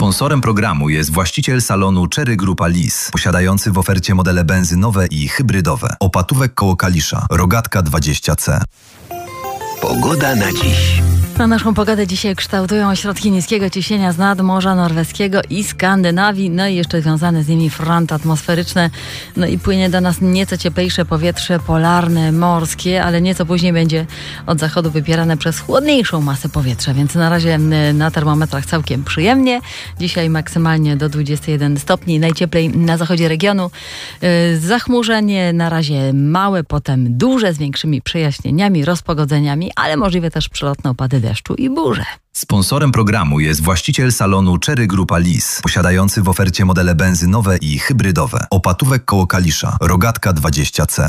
Sponsorem programu jest właściciel salonu Cherry Grupa Lis, posiadający w ofercie modele benzynowe i hybrydowe. Opatówek koło Kalisza, Rogatka 20C. Pogoda na dziś. Na naszą pogodę dzisiaj kształtują ośrodki niskiego ciśnienia z nadmorza norweskiego i Skandynawii, no i jeszcze związane z nimi fronty atmosferyczne. No i płynie do nas nieco cieplejsze powietrze polarne, morskie, ale nieco później będzie od zachodu wybierane przez chłodniejszą masę powietrza, więc na razie na termometrach całkiem przyjemnie. Dzisiaj maksymalnie do 21 stopni, najcieplej na zachodzie regionu. Zachmurzenie na razie małe, potem duże, z większymi przejaśnieniami, rozpogodzeniami, ale możliwe też przelotne opady deszczu i burze. Sponsorem programu jest właściciel salonu Cherry Grupa Lis, posiadający w ofercie modele benzynowe i hybrydowe. Opatówek koło Kalisza, Rogatka 20C.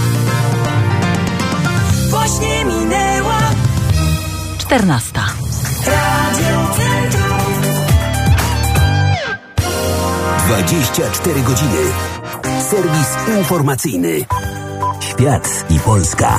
Właśnie minęła 14. Radio Centrum. 24 godziny. Serwis informacyjny. Świat i Polska.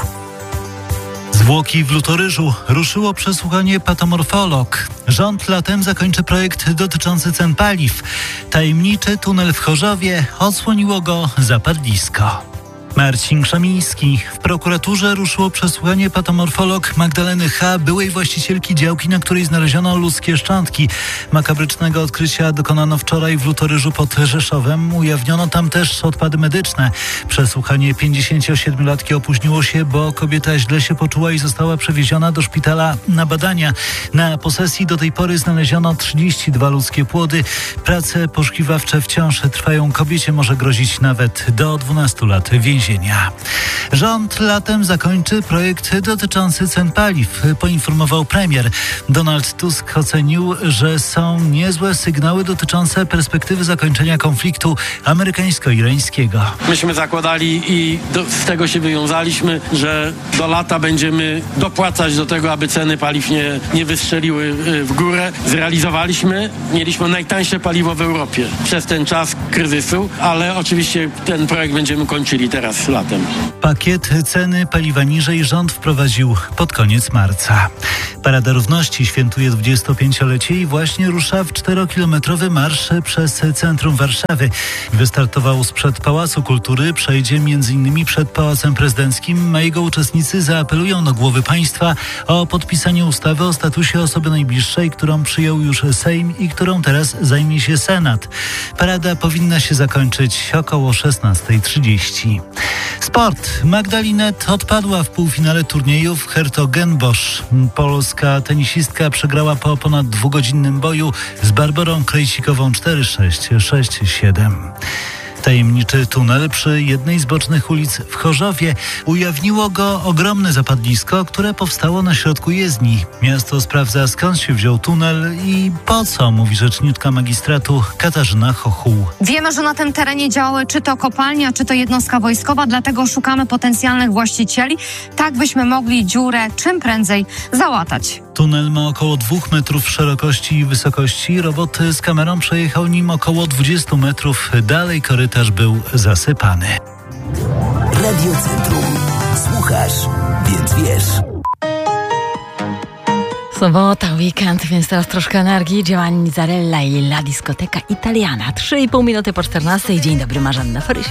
Zwłoki w Lutoryżu. Ruszyło przesłuchanie patomorfolog. Rząd latem zakończy projekt dotyczący cen paliw. Tajemniczy tunel w Chorzowie, odsłoniło go zapadlisko. Marcin Krzemiński. W prokuraturze ruszyło przesłuchanie patomorfolog Magdaleny H., byłej właścicielki działki, na której znaleziono ludzkie szczątki. Makabrycznego odkrycia dokonano wczoraj w Lutoryżu pod Rzeszowem. Ujawniono tam też odpady medyczne. Przesłuchanie 57-latki opóźniło się, bo kobieta źle się poczuła i została przewieziona do szpitala na badania. Na posesji do tej pory znaleziono 32 ludzkie płody. Prace poszukiwawcze wciąż trwają. Kobiecie może grozić nawet do 12 lat więzienia. Rząd latem zakończy projekt dotyczący cen paliw, poinformował premier. Donald Tusk ocenił, że są niezłe sygnały dotyczące perspektywy zakończenia konfliktu amerykańsko-irańskiego. Myśmy zakładali i z tego się wywiązaliśmy, że do lata będziemy dopłacać do tego, aby ceny paliw nie wystrzeliły w górę. Zrealizowaliśmy, mieliśmy najtańsze paliwo w Europie przez ten czas kryzysu, ale oczywiście ten projekt będziemy kończyli teraz latem. Pakiet ceny paliwa niżej rząd wprowadził pod koniec marca. Parada Równości świętuje 25-lecie i właśnie rusza w 4-kilometrowy marsz przez centrum Warszawy. Wystartował sprzed Pałacu Kultury, przejdzie m.in. przed Pałacem Prezydenckim, a jego uczestnicy zaapelują do głowy państwa o podpisanie ustawy o statusie osoby najbliższej, którą przyjął już Sejm i którą teraz zajmie się Senat. Parada powinna się zakończyć około 16:30. Sport. Magda Linette odpadła w półfinale turnieju w Hertogenbosch. Polska tenisistka przegrała po ponad 2-godzinnym boju z Barbarą Krejcikową 4-6, 6-7. Tajemniczy tunel przy jednej z bocznych ulic w Chorzowie. Ujawniło go ogromne zapadlisko, które powstało na środku jezdni. Miasto sprawdza, skąd się wziął tunel i po co, mówi rzeczniczka magistratu Katarzyna Chochuł. Wiemy, że na tym terenie działały czy to kopalnia, czy to jednostka wojskowa, dlatego szukamy potencjalnych właścicieli, tak byśmy mogli dziurę czym prędzej załatać. Tunel ma około 2 metrów szerokości i wysokości. Robot z kamerą przejechał nim około 20 metrów. Dalej korytarz był zasypany. Radio Centrum. Słuchasz, więc wiesz. Sobota, weekend, więc teraz troszkę energii. Giovanni Zarella i La Discoteca Italiana. 3,5 minuty po 14. Dzień dobry, Marzanna Farysia.